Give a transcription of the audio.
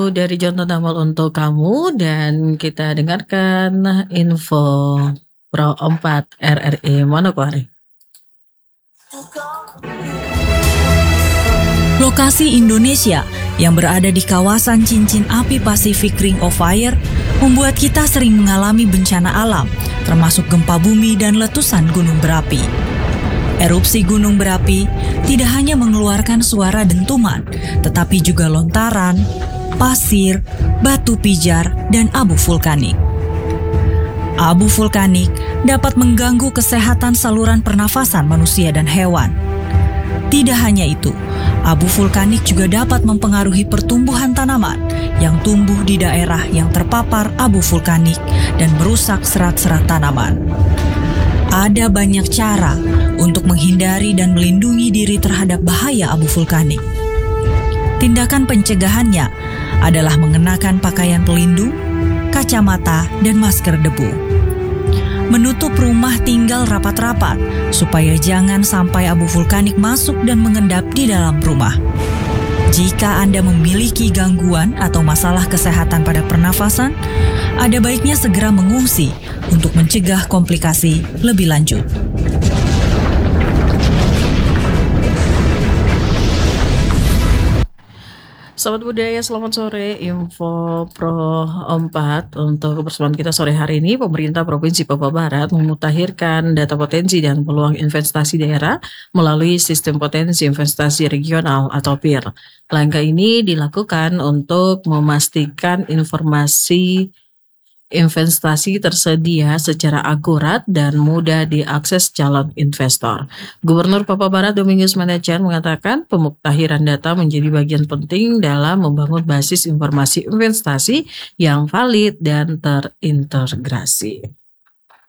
lagu dari John Tadamel untuk kamu dan kita dengarkan info Pro 4 RRI Manokwari. Lokasi Indonesia yang berada di kawasan cincin api Pacific Ring of Fire membuat kita sering mengalami bencana alam, termasuk gempa bumi dan letusan gunung berapi. Erupsi gunung berapi tidak hanya mengeluarkan suara dentuman, tetapi juga lontaran, pasir, batu pijar, dan abu vulkanik. Abu vulkanik dapat mengganggu kesehatan saluran pernafasan manusia dan hewan. Tidak hanya itu, abu vulkanik juga dapat mempengaruhi pertumbuhan tanaman yang tumbuh di daerah yang terpapar abu vulkanik dan merusak serat-serat tanaman. Ada banyak cara untuk menghindari dan melindungi diri terhadap bahaya abu vulkanik. Tindakan pencegahannya adalah mengenakan pakaian pelindung, kacamata, dan masker debu. Menutup rumah tinggal rapat-rapat supaya jangan sampai abu vulkanik masuk dan mengendap di dalam rumah. Jika Anda memiliki gangguan atau masalah kesehatan pada pernafasan, ada baiknya segera mengungsi untuk mencegah komplikasi lebih lanjut. Sahabat budaya, selamat sore. Info Pro 4 untuk kebersamaan kita sore hari ini. Pemerintah Provinsi Papua Barat memutakhirkan data potensi dan peluang investasi daerah melalui Sistem Potensi Investasi Regional atau PIR. Langkah ini dilakukan untuk memastikan informasi investasi tersedia secara akurat dan mudah diakses calon investor. Gubernur Papua Barat Domingus Manajan mengatakan pemuktahiran data menjadi bagian penting dalam membangun basis informasi investasi yang valid dan terintegrasi.